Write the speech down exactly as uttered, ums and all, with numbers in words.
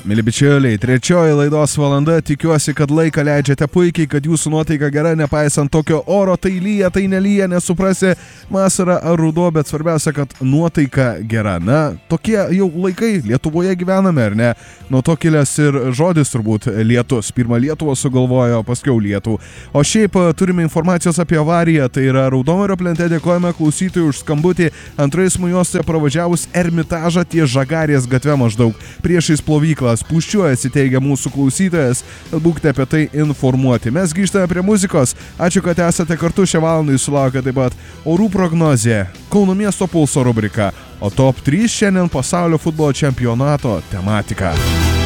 Mili bičiuliai, trečioji laidos valanda, tikiuosi, kad laiką leidžiate puikiai, kad jūsų nuotaika gera, nepaisant tokio oro, tai lyja, tai nelyja, nesuprasi, vasara ar ruduo, bet svarbiausia, kad nuotaika gera. Na, tokie jau laikai Lietuvoje gyvename, ar ne? Nuo to kilęs ir žodis turbūt lietus. Pirmą Lietuvą sugalvojo, paskiau lietų. O šiaip turime informacijos apie avariją, tai yra Raudondvario plente, dėkojame klausytojui už skambutį. Antroje eismo juostoje pravažiavus Ermitažą ties Žagarės gatve maždaug priešais plovyklą. Spūščiuojasi, teigia mūsų klausytojas, būkite apie tai informuoti. Mes grįžtame prie muzikos. Ačiū, kad esate kartu šią valandą, jūs sulaukia taip pat orų prognozė, Kauno miesto pulso rubrika, o top trys šiandien pasaulio futbolo čempionato tematika.